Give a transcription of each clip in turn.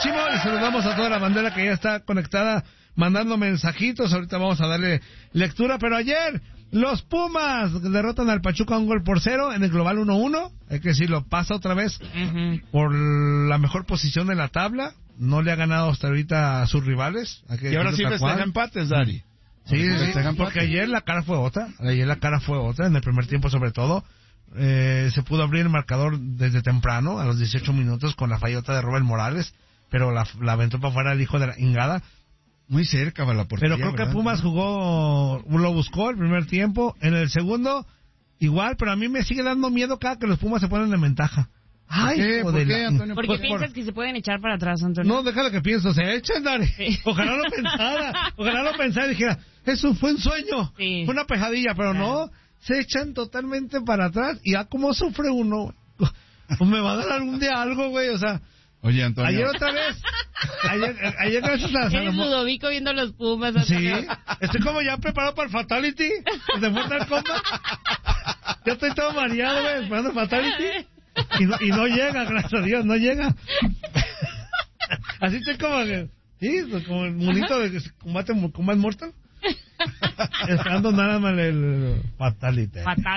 muchísimo y saludamos a toda la bandera que ya está conectada, mandando mensajitos. Ahorita vamos a darle lectura, pero ayer los Pumas derrotan al Pachuca 1-0 en el global 1-1. Hay que decirlo, pasa otra vez por la mejor posición de la tabla. No le ha ganado hasta ahorita a sus rivales. Y ahora sí festeja empates, Dari. Sí, porque ayer la cara fue otra. En el primer tiempo sobre todo. Se pudo abrir el marcador desde temprano, a los 18 minutos, con la fallota de Robert Morales, pero la aventó para afuera el hijo de la ingada. Muy cerca va la portería. Pero creo que Pumas lo buscó el primer tiempo. En el segundo, igual, pero a mí me sigue dando miedo cada que los Pumas se ponen en ventaja. Ay, ¿Por qué, Antonio? ¿Por qué piensas que se pueden echar para atrás, Antonio? No, déjalo que pienso, se echan, Dari. Sí. Ojalá lo pensara y dijera, eso fue un sueño, fue una pejadilla, pero no, se echan totalmente para atrás y ya como sufre uno, pues me va a dar algún día algo, güey, o sea. Oye, Antonio. Ayer otra vez. Ayer gracias a Salomón. Eres Ludovico viendo los Pumas, Antonio. Sí. Estoy como ya preparado para el Fatality. De Mortal Kombat. Ya estoy todo mareado, güey, esperando el Fatality. Y no llega, gracias a Dios, no llega. Así estoy como como el monito de combate mortal. Esperando nada más el Fatality.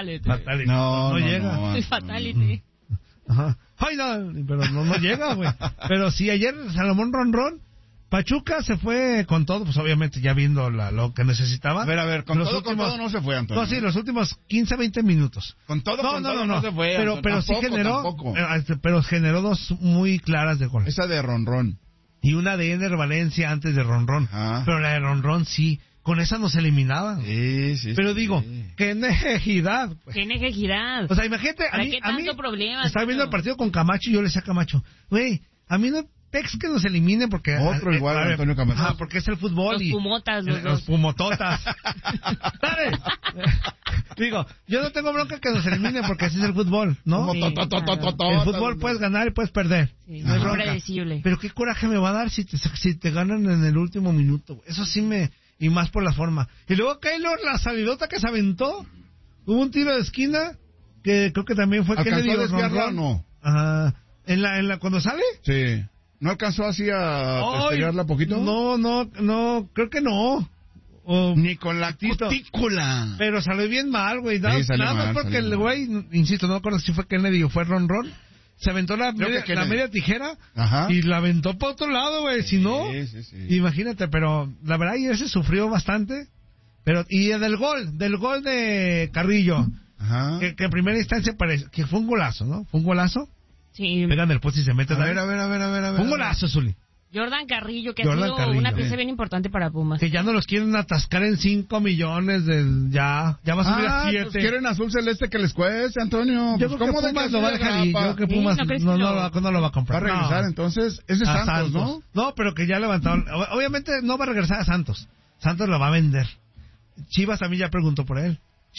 No llega. El Fatality. Ajá. Ay, no, pero no llega, güey. Pero sí, ayer Salomón Ronrón, Pachuca se fue con todo, pues obviamente ya viendo lo que necesitaba. A ver, con todo no se fue, Antonio. No, sí, los últimos 15, 20 minutos. Con todo no se fue, pero tampoco, sí generó, pero generó dos muy claras de gol. Esa de Ronrón. Y una de Ener Valencia antes de Ronrón. Pero la de Ronrón sí. Con esa nos eliminaban. Sí. Pero digo, qué necesidad. Qué necesidad. O sea, imagínate, a mí problema, estaba viendo el partido con Camacho y yo le decía a Camacho, güey, a mí no pex que nos eliminen porque... Otro igual, Antonio Camacho. Porque es el fútbol. Los pumotas, los pumototas. ¡Dale! Digo, yo no tengo bronca que nos eliminen porque así es el fútbol, ¿no? Sí, el fútbol puedes ganar y puedes perder. Sí, no es predecible. Pero qué coraje me va a dar si te ganan en el último minuto. Eso sí y más por la forma. Y luego Keylor, la salidota que se aventó. Hubo un tiro de esquina que creo que también fue Kennedy. ¿Alcanzó a desviarla o no? Ajá. ¿Cuando sale? Sí. ¿No alcanzó así a despegarla poquito? No, creo que no. Ni con la cutícula. Pero salió bien mal, güey. Nada más porque el güey, insisto, no me acuerdo si fue Kennedy o fue Ronrón. Se aventó la media tijera. Ajá. Y la aventó para otro lado, güey. Si no, imagínate, pero la verdad ayer se sufrió bastante. Y del gol de Carrillo, ajá, que en primera instancia parece que fue un golazo, ¿no? Fue un golazo. Sí. Pegan el poste y se meten. A ver. Fue un golazo, Zuli. Jordan Carrillo, que ha sido una pieza bien importante para Pumas. Que ya no los quieren atascar en 5 millones ya va a subir a 7. Pues quieren azul celeste que les cueste, Antonio. Yo creo que Pumas lo va a dejar. Yo creo que Pumas no lo va a comprar. Va a regresar entonces. Es de Santos, ¿no? No, pero que ya levantaron. Obviamente no va a regresar a Santos. Santos lo va a vender. Chivas también ya preguntó por él.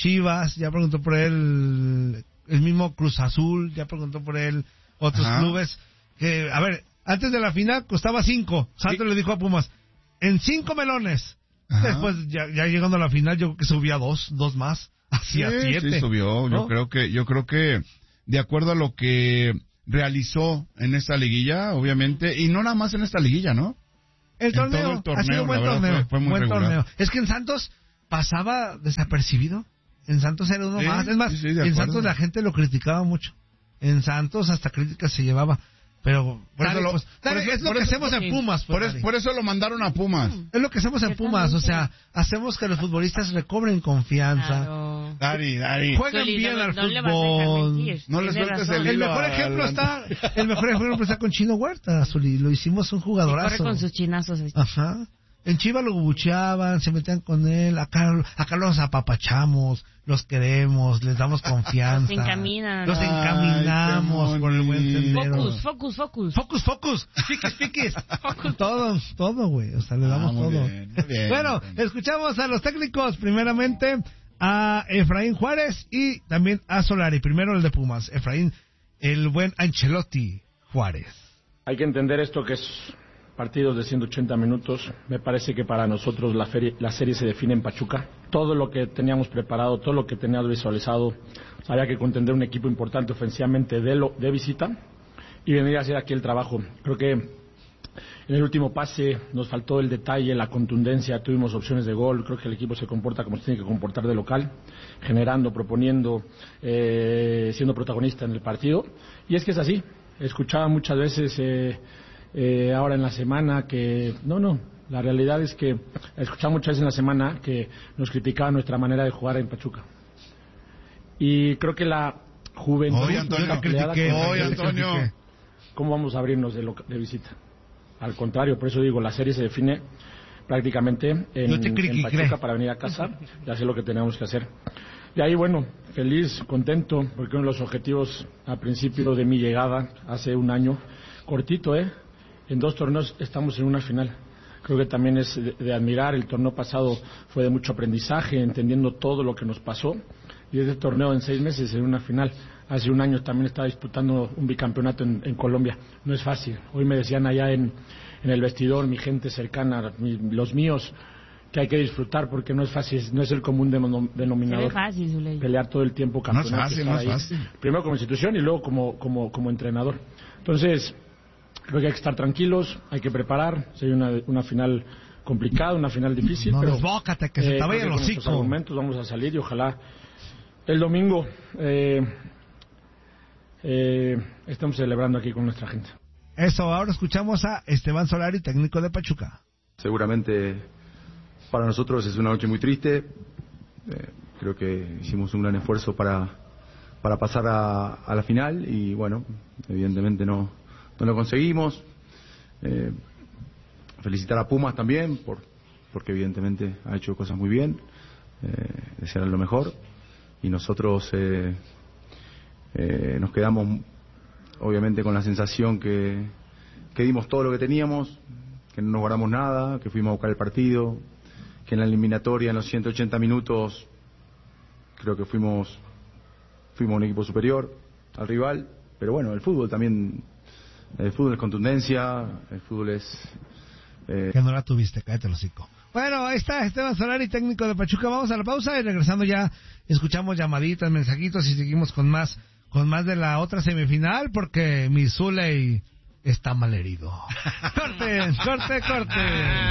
El mismo Cruz Azul ya preguntó por él. Otros clubes que, a ver, antes de la final costaba 5. Santos le dijo a Pumas, en 5 melones. Ajá. Después, ya llegando a la final, yo creo que subía 2 más. Hacia 7. Sí, subió. ¿No? Yo creo que, de acuerdo a lo que realizó en esta liguilla, obviamente, y no nada más en esta liguilla, ¿no? El torneo ha sido un buen torneo. Fue muy regular. Torneo. Es que en Santos pasaba desapercibido. En Santos era uno más. Es más, en Santos la gente lo criticaba mucho. En Santos hasta críticas se llevaba. Pero es lo que hacemos en Pumas. Por eso lo mandaron a Pumas. Es lo que hacemos en Pumas. O sea, hacemos que los futbolistas recobren confianza. Claro. Dari. Jueguen bien al fútbol. No les sueltes el hilo. El mejor ejemplo está con Chino Huerta, Zuli. Lo hicimos un jugadorazo. Corre con sus chinazos. Ajá. En Chivas lo bucheaban, se metían con él, acá los apapachamos, los queremos, les damos confianza. Los encaminamos por el buen sendero. Focus. Fiquis. Todo, güey. O sea, le damos todo. Bien, bueno, escuchamos a los técnicos, primeramente a Efraín Juárez y también a Solari. Primero el de Pumas, Efraín, el buen Ancelotti Juárez. Hay que entender esto que es partidos de 180 minutos. Me parece que para nosotros la serie se define en Pachuca. Todo lo que teníamos preparado, todo lo que teníamos visualizado, había que contender un equipo importante ofensivamente de visita y venir a hacer aquí el trabajo. Creo que En el último pase nos faltó el detalle, la contundencia, tuvimos opciones de gol, creo que el equipo se comporta como se tiene que comportar de local, generando, proponiendo, siendo protagonista en el partido, y es que es así. Escuchaba muchas veces ahora en la semana que, la realidad es que escuchaba muchas veces en la semana que nos criticaban nuestra manera de jugar en Pachuca, y creo que la juventud... Oye, Antonio, ¿cómo vamos a abrirnos de visita? Al contrario, por eso digo, la serie se define prácticamente en Pachuca para venir a casa y hacer lo que tenemos que hacer. Y ahí, bueno, feliz, contento, porque uno de los objetivos a principio de mi llegada, hace un año, cortito, en 2 torneos estamos en una final. Creo que también es de admirar. El torneo pasado fue de mucho aprendizaje, entendiendo todo lo que nos pasó, y este torneo en 6 meses en una final. Hace un año también estaba disputando un bicampeonato en Colombia. No es fácil. Hoy me decían allá en el vestidor, mi gente cercana, los míos, que hay que disfrutar porque no es fácil, no es el común denominador. Se ve fácil, Zuley. Pelear todo el tiempo campeonato. No es fácil. Primero como institución y luego como entrenador. Entonces, creo que hay que estar tranquilos, hay que preparar. Si hay una final complicada, una final difícil. No, pero desbócate, que se te vaya el hocico. Con nuestros argumentos vamos a salir y ojalá el domingo estamos celebrando aquí con nuestra gente. Eso, ahora escuchamos a Esteban Solari, técnico de Pachuca. Seguramente para nosotros es una noche muy triste. Creo que hicimos un gran esfuerzo para pasar a la final y bueno, evidentemente no lo conseguimos. Felicitar a Pumas también porque evidentemente ha hecho cosas muy bien, desear lo mejor, y nosotros nos quedamos obviamente con la sensación que dimos todo lo que teníamos, que no nos guardamos nada, que fuimos a buscar el partido, que en la eliminatoria en los 180 minutos creo que fuimos un equipo superior al rival, pero bueno, el fútbol es contundencia, el fútbol es... Que no la tuviste, cállate el hocico. Bueno, ahí está Esteban Solari, técnico de Pachuca. Vamos a la pausa y regresando ya escuchamos llamaditas, mensajitos y seguimos con más de la otra semifinal porque mi Zuley está malherido. Corte.